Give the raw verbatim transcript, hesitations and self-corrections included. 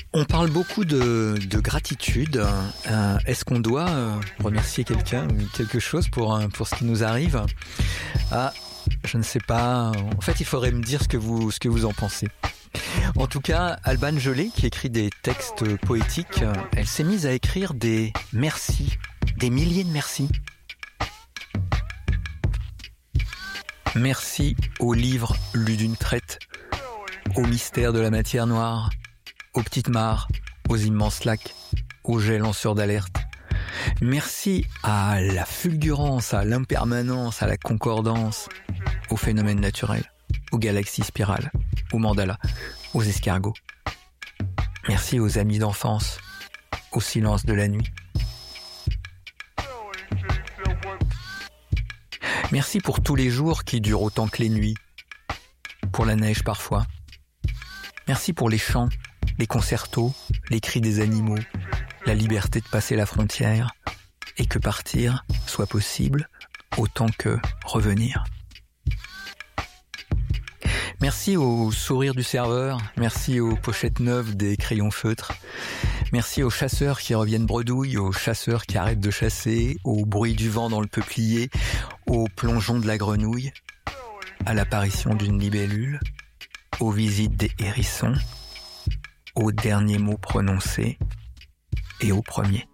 On parle beaucoup de, de gratitude. Euh, est-ce qu'on doit euh, remercier quelqu'un ou quelque chose pour, euh, pour ce qui nous arrive ? Ah, je ne sais pas. En fait, il faudrait me dire ce que vous, ce que vous en pensez. En tout cas, Alban Jolet, qui écrit des textes poétiques, elle s'est mise à écrire des merci, des milliers de merci. Merci aux livres lus d'une traite, au mystère de la matière noire, aux petites mares, aux immenses lacs, aux jets lanceurs d'alerte. Merci à la fulgurance, à l'impermanence, à la concordance, aux phénomènes naturels, aux galaxies spirales, aux mandalas, aux escargots. Merci aux amis d'enfance, au silence de la nuit. Merci pour tous les jours qui durent autant que les nuits, pour la neige parfois. Merci pour les chants, les concertos, les cris des animaux, la liberté de passer la frontière, et que partir soit possible autant que revenir. Merci au sourire du serveur, merci aux pochettes neuves des crayons feutres, merci aux chasseurs qui reviennent bredouille, aux chasseurs qui arrêtent de chasser, au bruit du vent dans le peuplier, au plongeon de la grenouille, à l'apparition d'une libellule, aux visites des hérissons, aux derniers mots prononcés et aux premiers.